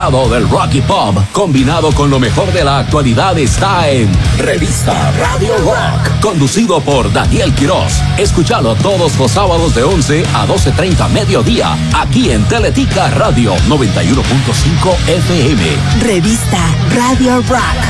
destacado del rock y pop, combinado con lo mejor de la actualidad, está en Revista Radio Rock, conducido por Daniel Quiroz. Escúchalo todos los sábados de 11 a 12:30 mediodía, aquí en Teletica Radio 91.5 FM. Revista Radio Rock.